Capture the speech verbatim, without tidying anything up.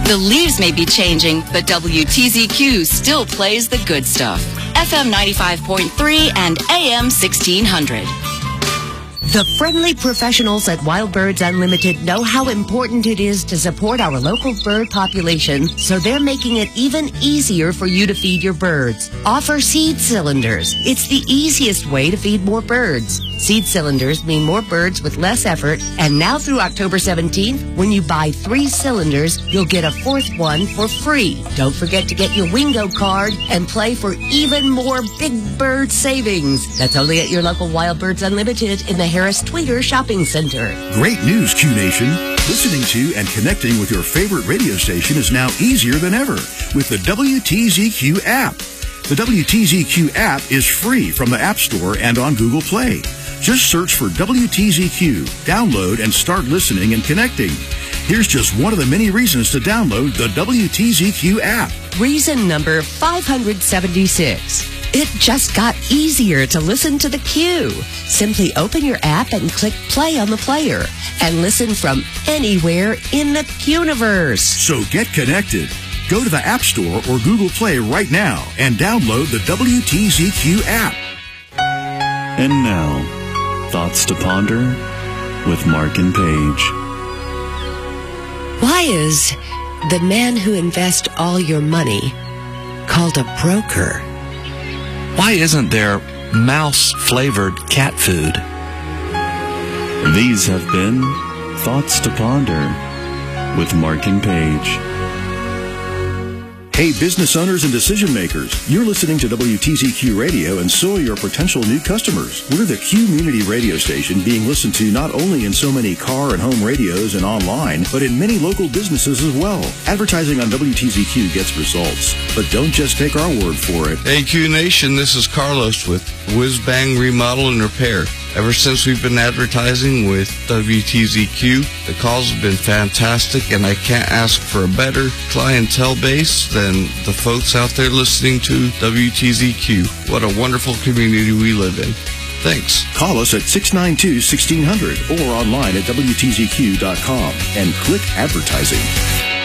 The leaves may be changing, but W T Z Q still plays the good stuff. F M ninety-five point three and A M sixteen hundred. The friendly professionals at Wild Birds Unlimited know how important it is to support our local bird population, so they're making it even easier for you to feed your birds. Offer seed cylinders. It's the easiest way to feed more birds. Seed cylinders mean more birds with less effort, and now through October seventeenth, when you buy three cylinders, you'll get a fourth one for free. Don't forget to get your Wingo card and play for even more big bird savings. That's only at your local Wild Birds Unlimited in the Harris Tweeter Shopping Center. Great news, Q Nation. Listening to and connecting with your favorite radio station is now easier than ever with the W T Z Q app. The W T Z Q app is free from the App Store and on Google Play. Just search for W T Z Q, download, and start listening and connecting. Here's just one of the many reasons to download the W T Z Q app. Reason number five hundred seventy-six. It just got easier to listen to the Q. Simply open your app and click play on the player and listen from anywhere in the Quniverse. So get connected. Go to the App Store or Google Play right now and download the W T Z Q app. And now, Thoughts to Ponder with Mark and Paige. Why is the man who invests all your money called a broker? Why isn't there mouse-flavored cat food? These have been Thoughts to Ponder with Mark and Paige. Hey, business owners and decision makers, you're listening to W T Z Q Radio, and so are your potential new customers. We're the community radio station being listened to not only in so many car and home radios and online, but in many local businesses as well. Advertising on W T Z Q gets results, but don't just take our word for it. Hey, Q Nation, this is Carlos with Whiz Bang Remodel and Repair. Ever since we've been advertising with W T Z Q, the calls have been fantastic, and I can't ask for a better clientele base than the folks out there listening to W T Z Q. What a wonderful community we live in. Thanks. Call us at six nine two, one six zero zero or online at W T Z Q dot com and click advertising.